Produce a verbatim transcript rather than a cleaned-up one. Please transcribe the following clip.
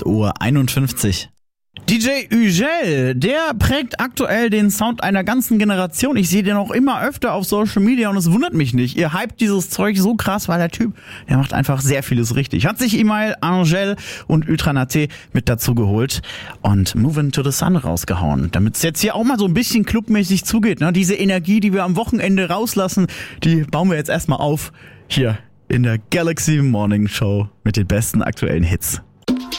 acht Uhr einundfünfzig. D J Ügel, der prägt aktuell den Sound einer ganzen Generation. Ich sehe den auch immer öfter auf Social Media und es wundert mich nicht. Ihr hypt dieses Zeug so krass, weil der Typ, der macht einfach sehr vieles richtig. Hat sich Imail, Angel und Ultranate mit dazu geholt und Moving to the Sun rausgehauen. Damit es jetzt hier auch mal so ein bisschen clubmäßig zugeht. Ne? Diese Energie, die wir am Wochenende rauslassen, die bauen wir jetzt erstmal auf hier in der Galaxy Morning Show mit den besten aktuellen Hits.